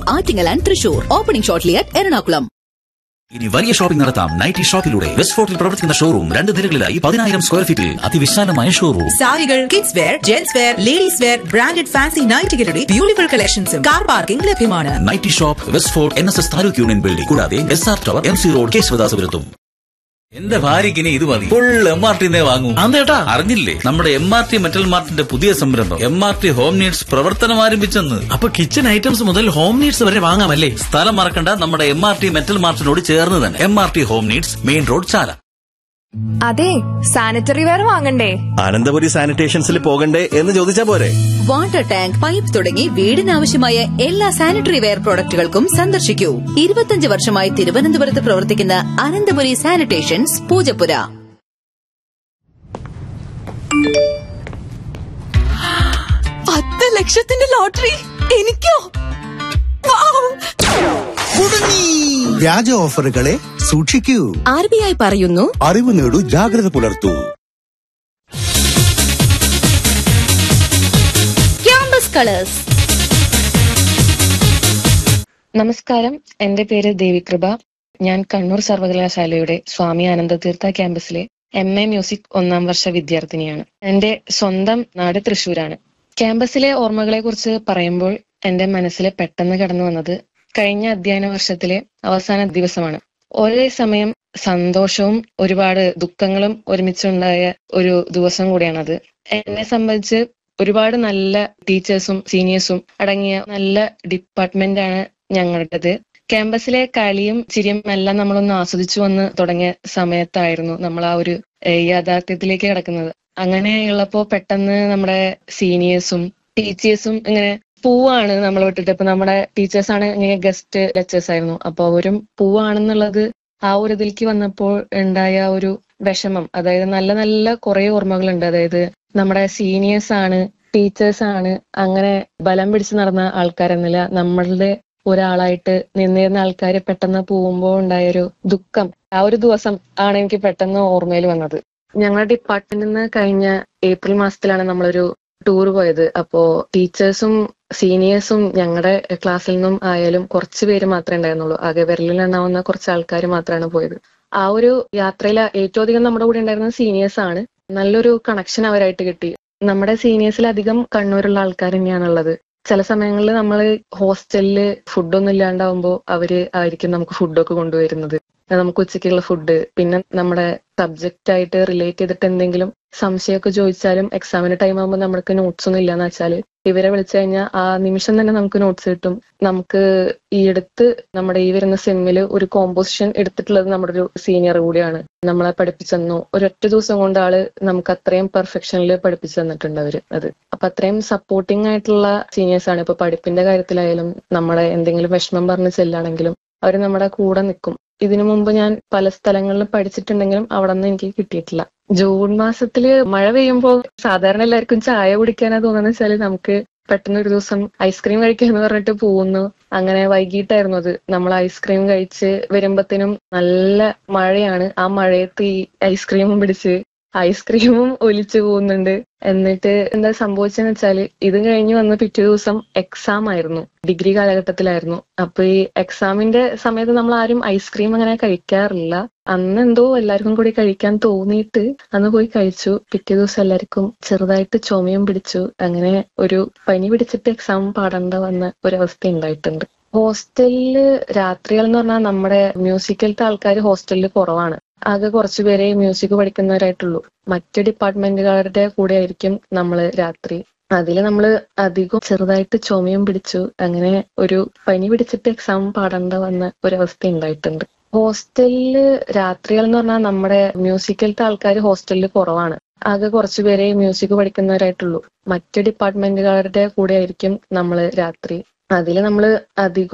Attingal and Thrissur. Opening shortly at Ernakulam. ഇനി വലിയ shopping നടത്താം നൈറ്റി ഷോപ്പിലൂടെ. വെസ്റ്റ് ഫോർട്ടിൽ പ്രവർത്തിക്കുന്ന ഷോറൂം 2 നിലകളിലായി 10,000 സ്ക്വയർ ഫീറ്റിൽ അതിവിശാലമായ ഷോറൂം. സാരികൾ, kids wear, gents wear, ladies wear, branded fancy നൈറ്റികളുടെ beautiful കളക്ഷൻസും കാർ പാർക്കിംഗ് ലഭ്യമാണ്. Nightie shop west fort NSS taluk union building, കൂടാതെ SR ടവർ, MC റോഡ്, കേശവദാസപുരത്തും. എന്റെ ഭാര്യയ്ക്ക് ഇനി ഇത് മതി. ഫുൾ MRT വാങ്ങും. അതേട്ടാ അറിഞ്ഞില്ലേ? നമ്മുടെ MRT മെറ്റൽ മാർട്ടിന്റെ പുതിയ സംരംഭം MRT ഹോം നീഡ്സ് പ്രവർത്തനം ആരംഭിച്ചെന്ന്. അപ്പൊ കിച്ചൺ ഐറ്റംസ് മുതൽ ഹോം നീഡ്സ് വരെ വാങ്ങാമല്ലേ? സ്ഥലം മറക്കണ്ട, നമ്മുടെ MRT മെറ്റൽ മാർട്ടിനോട് ചേർന്ന് തന്നെ. MRT home needs, main road, ചാല. അതെ, സാനിറ്ററി വെയർ വാങ്ങണ്ടേ? അനന്തപുരി സാനിറ്റേഷൻസിൽ പോകണ്ടേ എന്ന് ചോദിച്ചാ പോരെ? വാട്ടർ ടാങ്ക്, പൈപ്പ് തുടങ്ങി വീടിനാവശ്യമായ എല്ലാ സാനിറ്ററി വെയർ പ്രോഡക്റ്റുകൾക്കും സന്ദർശിക്കൂ. 25 വർഷമായി തിരുവനന്തപുരത്ത് പ്രവർത്തിക്കുന്ന അനന്തപുരി സാനിറ്റേഷൻസ്, പൂജപ്പുര. 10 ലക്ഷത്തിന്റെ ലോട്ടറി എനിക്കോ? വ്യാജ ഓഫറുകളെ സൂക്ഷിക്കൂ. RBI പറയുന്നു, അറിവ് നേടൂ, ജാഗ്രത പുലർത്തൂ. Campus colours. നമസ്കാരം, എന്റെ പേര് ദേവികൃപ. ഞാൻ കണ്ണൂർ സർവകലാശാലയുടെ സ്വാമി ആനന്ദതീർത്ഥ ക്യാമ്പസിലെ MA മ്യൂസിക് 1ാം വർഷ വിദ്യാർത്ഥിനിയാണ്. എന്റെ സ്വന്തം നാട് തൃശ്ശൂരാണ്. ക്യാമ്പസിലെ ഓർമ്മകളെ കുറിച്ച് പറയുമ്പോൾ എന്റെ മനസ്സിൽ പെട്ടെന്ന് കടന്നു വന്നത് കഴിഞ്ഞ അധ്യയന വർഷത്തിലെ അവസാന ദിവസമാണ്. ഒരേ സമയം സന്തോഷവും ഒരുപാട് ദുഃഖങ്ങളും ഒരുമിച്ചുണ്ടായ ഒരു ദിവസം കൂടിയാണത്. എന്നെ സംബന്ധിച്ച് ഒരുപാട് നല്ല ടീച്ചേഴ്സും സീനിയേഴ്സും അടങ്ങിയ നല്ല ഡിപ്പാർട്ട്മെന്റ് ആണ് ഞങ്ങളുടേത്. ക്യാമ്പസിലെ കളിയും ചിരിയും എല്ലാം നമ്മളൊന്ന് ആസ്വദിച്ചു വന്ന് തുടങ്ങിയ സമയത്തായിരുന്നു നമ്മൾ ആ ഒരു യാഥാർത്ഥ്യത്തിലേക്ക് കിടക്കുന്നത്. അങ്ങനെയുള്ളപ്പോ പെട്ടെന്ന് നമ്മുടെ സീനിയേഴ്സും ടീച്ചേഴ്സും ഇങ്ങനെ പൂവാണ് നമ്മൾ വിട്ടിട്ട്. ഇപ്പൊ നമ്മുടെ ടീച്ചേഴ്സാണ് ഇങ്ങനെ ഗസ്റ്റ് ലെക്ചേഴ്സ് ആയിരുന്നു. അപ്പൊ അവരും പൂവാണെന്നുള്ളത് ആ ഒരു ഇതിലേക്ക് വന്നപ്പോൾ ഉണ്ടായ ഒരു വിഷമം, അതായത് നല്ല നല്ല കുറെ ഓർമ്മകളുണ്ട്. അതായത് നമ്മുടെ സീനിയേഴ്സ് ആണ്, ടീച്ചേഴ്സ് ആണ്, അങ്ങനെ ബലം പിടിച്ച് നടന്ന ആൾക്കാരെന്നില്ല, നമ്മളുടെ ഒരാളായിട്ട് നിന്നിരുന്ന ആൾക്കാർ പെട്ടെന്ന് പോകുമ്പോൾ ഉണ്ടായൊരു ദുഃഖം, ആ ഒരു ദിവസം ആണ് എനിക്ക് പെട്ടെന്ന് ഓർമ്മയിൽ വന്നത്. ഞങ്ങളുടെ ഡിപ്പാർട്ട്മെന്റിൽ നിന്ന് കഴിഞ്ഞ ഏപ്രിൽ മാസത്തിലാണ് നമ്മളൊരു ടൂർ പോയത്. അപ്പോ ടീച്ചേഴ്സും സീനിയേഴ്സും ഞങ്ങളുടെ ക്ലാസ്സിൽ നിന്നും ആയാലും കുറച്ച് പേര് മാത്രമേ ഉണ്ടായിരുന്നുള്ളൂ. ആകെ വിരലിലെണ്ണാവുന്ന കുറച്ച് ആൾക്കാർ മാത്രമാണ് പോയത്. ആ ഒരു യാത്രയിൽ ഏറ്റവും അധികം നമ്മുടെ കൂടെ ഉണ്ടായിരുന്നത് സീനിയേഴ്സ് ആണ്. നല്ലൊരു കണക്ഷൻ അവരായിട്ട് കിട്ടി. നമ്മുടെ സീനിയേഴ്സിൽ അധികം കണ്ണൂരുള്ള ആൾക്കാർ തന്നെയാണുള്ളത്. ചില സമയങ്ങളിൽ നമ്മൾ ഹോസ്റ്റലില് ഫുഡൊന്നും ഇല്ലാണ്ടാവുമ്പോൾ അവര് ആയിരിക്കും നമുക്ക് ഫുഡൊക്കെ കൊണ്ടുവരുന്നത്. നമുക്ക് ഉച്ചയ്ക്കുള്ള ഫുഡ്, പിന്നെ നമ്മുടെ സബ്ജക്റ്റ് ആയിട്ട് റിലേറ്റ് ചെയ്തിട്ട് എന്തെങ്കിലും സംശയമൊക്കെ ചോദിച്ചാലും എക്സാമിന് ടൈം ആകുമ്പോൾ നമ്മൾക്ക് നോട്ട്സ് ഒന്നും ഇല്ലാന്ന് വെച്ചാല് ഇവരെ വിളിച്ചു കഴിഞ്ഞാൽ ആ നിമിഷം തന്നെ നമുക്ക് നോട്ട്സ് കിട്ടും. നമുക്ക് ഈ അടുത്ത് നമ്മുടെ ഈ വരുന്ന സെമ്മില് ഒരു കോമ്പോസിഷൻ എടുത്തിട്ടുള്ളത് നമ്മുടെ ഒരു സീനിയർ കൂടിയാണ്. നമ്മളെ പഠിപ്പിച്ചെന്നു ഒരൊറ്റ ദിവസം കൊണ്ട് ആള് നമുക്ക് അത്രയും പെർഫെക്ഷനിൽ പഠിപ്പിച്ചു തന്നിട്ടുണ്ട് അവര്. അത് അപ്പൊ അത്രയും സപ്പോർട്ടിങ് ആയിട്ടുള്ള സീനിയേഴ്സ് ആണ്. ഇപ്പൊ പഠിപ്പിന്റെ കാര്യത്തിലായാലും നമ്മളെ എന്തെങ്കിലും വിഷമം പറഞ്ഞ് ചെല്ലാണെങ്കിലും അവര് നമ്മുടെ കൂടെ നിൽക്കും. ഇതിനു മുമ്പ് ഞാൻ പല സ്ഥലങ്ങളിലും പഠിച്ചിട്ടുണ്ടെങ്കിലും അവിടെ നിന്ന് എനിക്ക് കിട്ടിയിട്ടില്ല. ജൂൺ മാസത്തില് മഴ പെയ്യുമ്പോൾ സാധാരണ എല്ലാവർക്കും ചായ കുടിക്കാനാ തോന്നുന്നത് വെച്ചാല് നമുക്ക് പെട്ടെന്ന് ഒരു ദിവസം ഐസ്ക്രീം കഴിക്കാന്ന് പറഞ്ഞിട്ട് പോകുന്നു. അങ്ങനെ വൈകിട്ടായിരുന്നു അത്. നമ്മൾ ഐസ്ക്രീം കഴിച്ച് വരുമ്പത്തിനും നല്ല മഴയാണ്. ആ മഴയത്ത് ഈ ഐസ്ക്രീമും പിടിച്ച് ഐസ്ക്രീമും ഒലിച്ചു പോകുന്നുണ്ട്. എന്നിട്ട് എന്താ സംഭവിച്ചെന്ന് വെച്ചാല് ഇത് കഴിഞ്ഞ് വന്ന് പിറ്റേ ദിവസം എക്സാം ആയിരുന്നു. ഡിഗ്രി കാലഘട്ടത്തിലായിരുന്നു. അപ്പൊ ഈ എക്സാമിന്റെ സമയത്ത് നമ്മൾ ആരും ഐസ്ക്രീം അങ്ങനെ കഴിക്കാറില്ല. അന്ന് എന്തോ എല്ലാവർക്കും കൂടി കഴിക്കാൻ തോന്നിയിട്ട് അന്ന് പോയി കഴിച്ചു. പിറ്റേ ദിവസം എല്ലാവർക്കും ചെറുതായിട്ട് ചുമയും പിടിച്ചു. അങ്ങനെ ഒരു പനി പിടിച്ചിട്ട് എക്സാം പാടേണ്ട വന്ന ഒരവസ്ഥ ഉണ്ടായിട്ടുണ്ട്. ഹോസ്റ്റലില് രാത്രികൾ എന്ന് പറഞ്ഞാൽ നമ്മുടെ മ്യൂസിക്കലത്തെ ആൾക്കാർ ഹോസ്റ്റലിൽ കുറവാണ്. ആകെ കുറച്ചു പേരെ മ്യൂസിക് പഠിക്കുന്നവരായിട്ടുള്ളൂ. മറ്റ് ഡിപ്പാർട്ട്മെന്റുകാരുടെ കൂടെ ആയിരിക്കും നമ്മള് രാത്രി. അതില് നമ്മള് അധികം ചെറുതായിട്ട് ചുമയും പിടിച്ചു. അങ്ങനെ ഒരു പനി പിടിച്ചിട്ട് എക്സാം പാടേണ്ട വന്ന ഒരവസ്ഥ ഉണ്ടായിട്ടുണ്ട്. ഹോസ്റ്റലില് രാത്രികൾ എന്ന് പറഞ്ഞാൽ നമ്മുടെ മ്യൂസിക്കലത്തെ ആൾക്കാർ ഹോസ്റ്റലിൽ കുറവാണ്. ആകെ കുറച്ചു പേരെ മ്യൂസിക് പഠിക്കുന്നവരായിട്ടുള്ളൂ. മറ്റ് ഡിപ്പാർട്ട്മെന്റുകാരുടെ കൂടെ ആയിരിക്കും നമ്മള് രാത്രി. അതില് നമ്മള് അധികം